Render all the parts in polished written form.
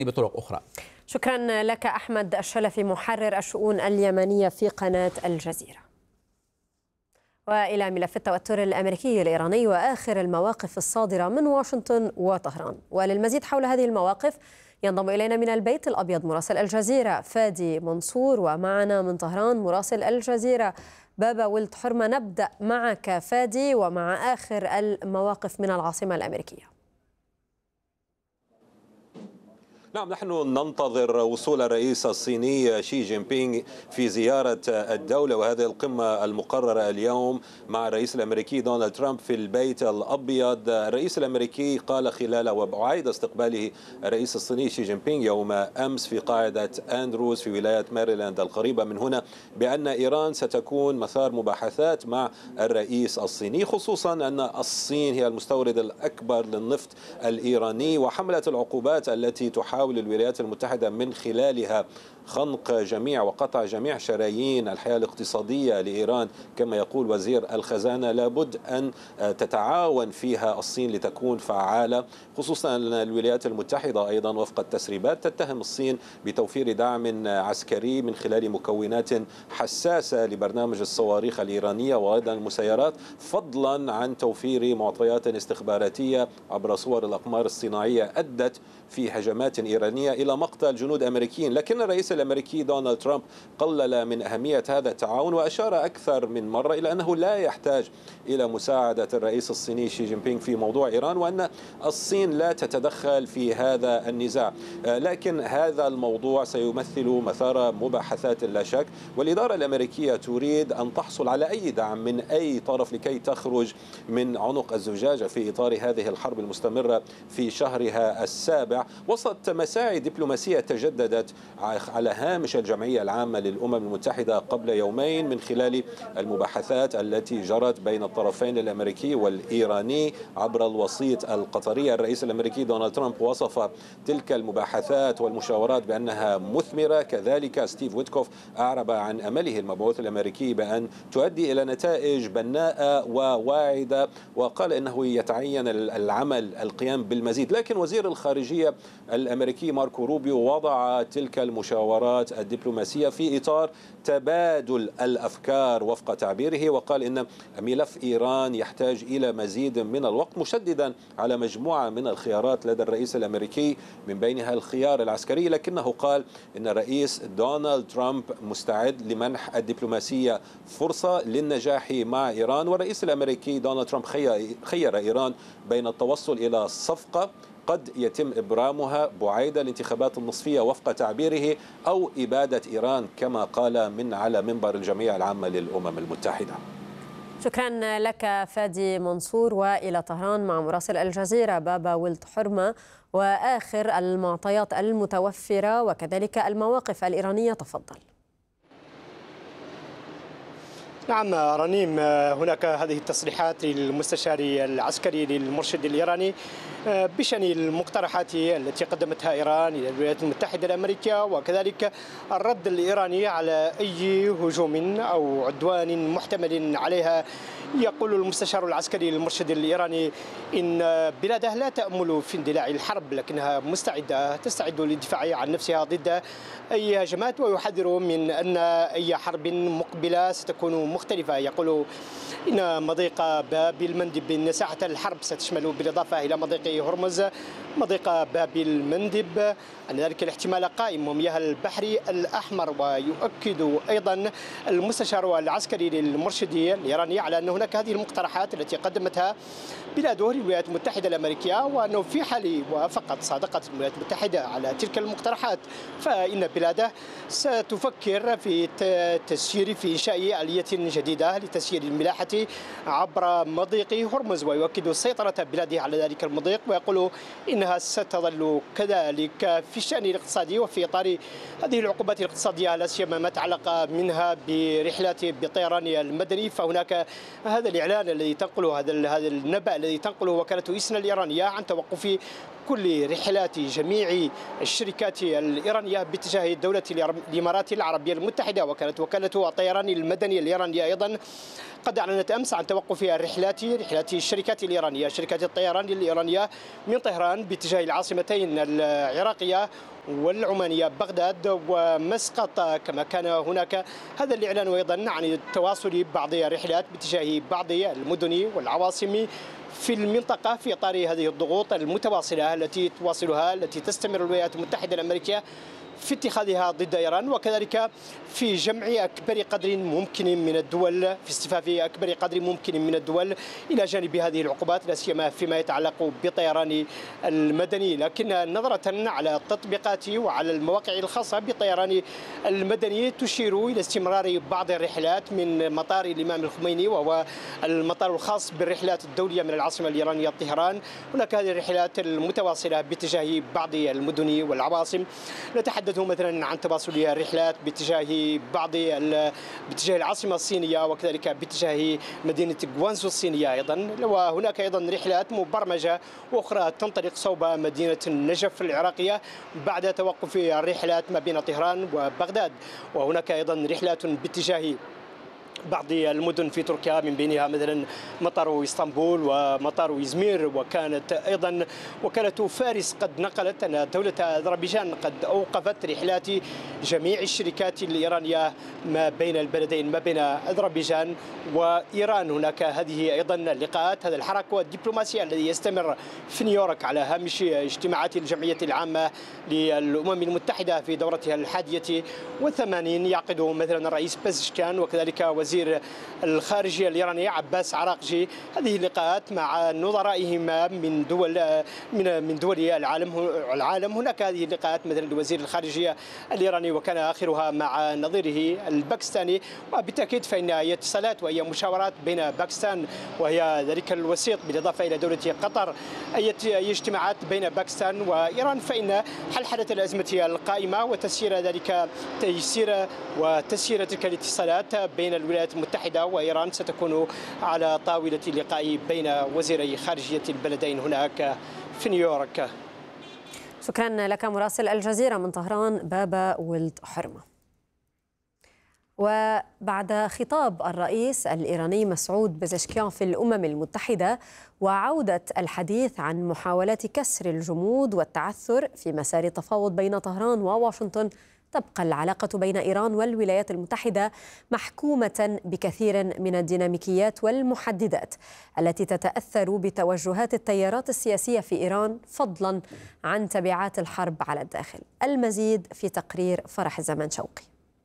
بطرق أخرى. شكرا لك أحمد الشلفي محرر الشؤون اليمنية في قناة الجزيرة. وإلى ملف التوتر الأمريكي الإيراني وآخر المواقف الصادرة من واشنطن وطهران. وللمزيد حول هذه المواقف ينضم إلينا من البيت الأبيض مراسل الجزيرة فادي منصور، ومعنا من طهران مراسل الجزيرة بابا ولد حرمة. نبدأ معك فادي ومع آخر المواقف من العاصمة الأمريكية. نعم، نحن ننتظر وصول الرئيس الصيني شي جين بينغ في زيارة الدولة، وهذه القمة المقررة اليوم مع الرئيس الأمريكي دونالد ترامب في البيت الأبيض. الرئيس الأمريكي قال خلال وعيد استقباله الرئيس الصيني شي جين بينغ يوم أمس في قاعدة أندروز في ولاية ماريلاند القريبة من هنا بأن إيران ستكون مثار مباحثات مع الرئيس الصيني، خصوصا أن الصين هي المستورد الأكبر للنفط الإيراني، وحملة العقوبات التي تحاول الولايات المتحدة من خلالها خنق جميع وقطع جميع شرايين الحياة الاقتصادية لإيران كما يقول وزير الخزانة لابد أن تتعاون فيها الصين لتكون فعالة، خصوصا أن الولايات المتحدة أيضا وفق التسريبات تتهم الصين بتوفير دعم عسكري من خلال مكونات حساسة لبرنامج الصواريخ الإيرانية وأيضا المسيرات، فضلا عن توفير معطيات استخباراتية عبر صور الأقمار الصناعية أدت في هجمات إيرانية إلى مقتل جنود أمريكيين. لكن الرئيس الأمريكي دونالد ترامب قلل من أهمية هذا التعاون وأشار أكثر من مرة إلى أنه لا يحتاج إلى مساعدة الرئيس الصيني شي جين بينغ في موضوع إيران، وأن الصين لا تتدخل في هذا النزاع. لكن هذا الموضوع سيمثل مثار مباحثات لا شك، والإدارة الأمريكية تريد أن تحصل على أي دعم من أي طرف لكي تخرج من عنق الزجاجة في إطار هذه الحرب المستمرة في شهرها السابع، وسط مساعي دبلوماسية تجددت على هامش الجمعية العامة للأمم المتحدة قبل يومين من خلال المباحثات التي جرت بين الطرفين الأمريكي والإيراني عبر الوسيط القطري. الرئيس الأمريكي دونالد ترامب وصف تلك المباحثات والمشاورات بأنها مثمرة، كذلك ستيف ويتكوف أعرب عن أمله المبعوث الأمريكي بأن تؤدي إلى نتائج بناءة وواعدة، وقال إنه يتعين القيام بالمزيد. لكن وزير الخارجية الأمريكي ماركو روبيو وضع تلك المشاورات الدبلوماسية في إطار تبادل الأفكار وفق تعبيره، وقال إن ملف إيران يحتاج إلى مزيد من الوقت، مشددا على مجموعة من الخيارات لدى الرئيس الأمريكي من بينها الخيار العسكري، لكنه قال إن الرئيس دونالد ترامب مستعد لمنح الدبلوماسية فرصة للنجاح مع إيران. والرئيس الأمريكي دونالد ترامب خير إيران بين التوصل إلى صفقة قد يتم إبرامها بعيد الانتخابات النصفية وفق تعبيره أو إبادة إيران كما قال من على منبر الجمعية العامة للأمم المتحدة. شكرا لك فادي منصور، وإلى طهران مع مراسل الجزيرة بابا ولد حرمة وآخر المعطيات المتوفرة وكذلك المواقف الإيرانية. تفضل. نعم رنيم، هناك هذه التصريحات للمستشار العسكري للمرشد الإيراني بشأن المقترحات التي قدمتها إيران إلى الولايات المتحدة الأمريكية، وكذلك الرد الإيراني على أي هجوم أو عدوان محتمل عليها. يقول المستشار العسكري للمرشد الإيراني إن بلاده لا تأمل في اندلاع الحرب، لكنها تستعد للدفاع عن نفسها ضد أي هجمات، ويحذر من أن أي حرب مقبلة ستكون مختلفة. يقول إن مضيق باب المندب إن ساحة الحرب ستشمل بالإضافة إلى مضيق هرمز مضيق باب المندب أن ذلك الاحتمال قائم ومياه البحر الأحمر. ويؤكد أيضا المستشار العسكري للمرشد الإيراني على أن هناك هذه المقترحات التي قدمتها بلاده للولايات المتحدة الأمريكية، وأنه في حال وفقط صادقت الولايات المتحدة على تلك المقترحات فإن بلاده ستفكر في تسيير في إنشاء آلية جديدة لتسيير الملاحة عبر مضيق هرمز. ويؤكد سيطرة بلاده على ذلك المضيق، ويقول إنها ستظل كذلك في الشأن الاقتصادي وفي إطار هذه العقوبات الاقتصادية لا سيما ما تعلق منها برحلات بالطيران المدني. فهناك هذا الإعلان الذي تنقله هذا النبأ الذي تنقله وكالة إسنا الإيرانية عن توقف بكل رحلات جميع الشركات الإيرانية باتجاه دولة الإمارات العربية المتحدة. وكانت وكالة الطيران المدني الإيرانية أيضا قد أعلنت أمس عن توقف رحلات الشركات الإيرانية، شركات الطيران الإيرانية من طهران باتجاه العاصمتين العراقية والعمانية بغداد ومسقط. كما كان هناك هذا الإعلان أيضا عن التواصل بعض الرحلات باتجاه بعض المدن والعواصم في المنطقة في إطار هذه الضغوط المتواصلة التي تستمر الولايات المتحدة الأمريكية في اتخاذها ضد إيران، وكذلك في جمع أكبر قدر ممكن من الدول، في اصطفاف أكبر قدر ممكن من الدول إلى جانب هذه العقوبات، لا سيما فيما يتعلق بالطيران المدني. لكن نظرة على التطبيقات وعلى المواقع الخاصة بالطيران المدني تشير إلى استمرار بعض الرحلات من مطار الإمام الخميني، وهو المطار الخاص بالرحلات الدولية من العاصمة الإيرانية طهران. هناك هذه الرحلات المتواصلة باتجاه بعض المدن والعواصم. نتحدث مثلا عن تواصل الرحلات باتجاه العاصمة الصينية، وكذلك باتجاه مدينة غوانزو الصينية أيضا. وهناك أيضا رحلات مبرمجة أخرى تنطلق صوب مدينة النجف العراقية بعد توقف الرحلات ما بين طهران وبغداد. وهناك أيضا رحلات باتجاه بعض المدن في تركيا، من بينها مثلا مطار اسطنبول ومطار إزمير. وكانت أيضا وكالة فارس قد نقلت أن دولة أذربيجان قد أوقفت رحلات جميع الشركات الإيرانية ما بين البلدين، ما بين أذربيجان وإيران. هناك هذه أيضا اللقاءات، هذا الحراك الدبلوماسي الذي يستمر في نيويورك على هامش اجتماعات الجمعية العامة للأمم المتحدة في دورتها 81. يعقد مثلا الرئيس بزشكان وكذلك وزير الخارجية الإيراني عباس عراقجي هذه اللقاءات مع نظرائهما من دول العالم. هناك هذه اللقاءات مثلا لوزير الخارجية الإيراني وكان آخرها مع نظيره الباكستاني. وبالتأكيد فإن أي اتصالات وأي مشاورات بين باكستان وهي ذلك الوسيط بالإضافة إلى دولة قطر، أي اجتماعات بين باكستان وإيران، فإن حلحلة الأزمة القائمة وتسيير تلك الاتصالات بين الولايات المتحدة وإيران ستكون على طاولة اللقاء بين وزيري خارجية البلدين هناك في نيويورك. شكرا لك مراسل الجزيرة من طهران بابا ولد حرمة. وبعد خطاب الرئيس الإيراني مسعود بزشكيان في الأمم المتحدة وعودة الحديث عن محاولات كسر الجمود والتعثر في مسار التفاوض بين طهران وواشنطن، تبقى العلاقة بين إيران والولايات المتحدة محكومة بكثير من الديناميكيات والمحددات التي تتأثر بتوجهات التيارات السياسية في إيران، فضلا عن تبعات الحرب على الداخل. المزيد في تقرير فرح الزمان شوقي.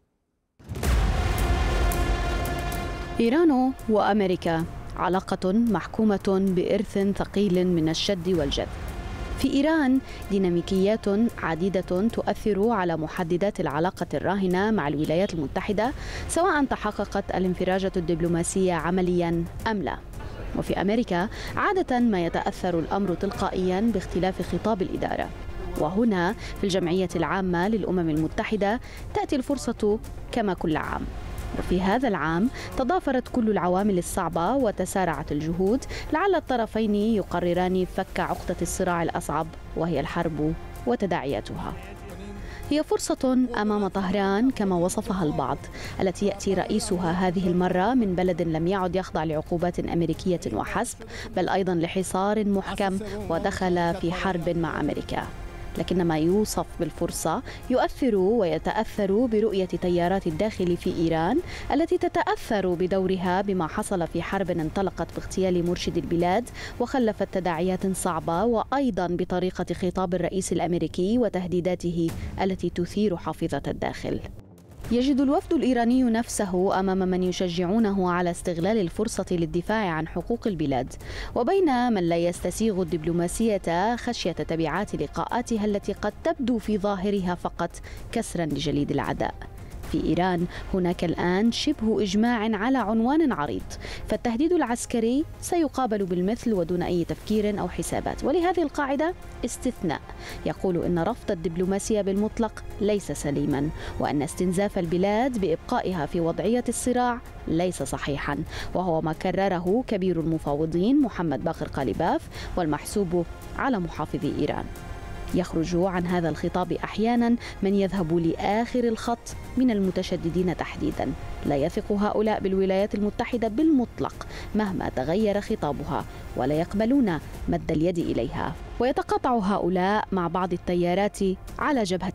إيران وأمريكا علاقة محكومة بإرث ثقيل من الشد والجذب. في إيران ديناميكيات عديدة تؤثر على محددات العلاقة الراهنة مع الولايات المتحدة، سواء تحققت الانفراجة الدبلوماسية عمليا أم لا. وفي أمريكا عادة ما يتأثر الأمر تلقائيا باختلاف خطاب الإدارة. وهنا في الجمعية العامة للأمم المتحدة تأتي الفرصة كما كل عام. وفي هذا العام تضافرت كل العوامل الصعبة وتسارعت الجهود لعل الطرفين يقرران فك عقدة الصراع الأصعب، وهي الحرب وتداعياتها. هي فرصة أمام طهران كما وصفها البعض، التي يأتي رئيسها هذه المرة من بلد لم يعد يخضع لعقوبات أمريكية وحسب، بل أيضا لحصار محكم ودخل في حرب مع أمريكا. لكن ما يوصف بالفرصة يؤثر ويتأثر برؤية تيارات الداخل في إيران، التي تتأثر بدورها بما حصل في حرب انطلقت باغتيال مرشد البلاد وخلفت تداعيات صعبة، وأيضا بطريقة خطاب الرئيس الأمريكي وتهديداته التي تثير حافظة الداخل. يجد الوفد الإيراني نفسه أمام من يشجعونه على استغلال الفرصة للدفاع عن حقوق البلاد، وبين من لا يستسيغ الدبلوماسية خشية تبعات لقاءاتها التي قد تبدو في ظاهرها فقط كسرا لجليد العداء. في إيران هناك الآن شبه إجماع على عنوان عريض، فالتهديد العسكري سيقابل بالمثل ودون أي تفكير أو حسابات. ولهذه القاعدة استثناء يقول إن رفض الدبلوماسية بالمطلق ليس سليما، وأن استنزاف البلاد بإبقائها في وضعية الصراع ليس صحيحا، وهو ما كرره كبير المفاوضين محمد باقر قالباف والمحسوب على محافظي إيران. يخرج عن هذا الخطاب أحيانا من يذهب لآخر الخط من المتشددين تحديدا. لا يثق هؤلاء بالولايات المتحدة بالمطلق مهما تغير خطابها، ولا يقبلون مد اليد إليها. ويتقاطع هؤلاء مع بعض التيارات على جبهة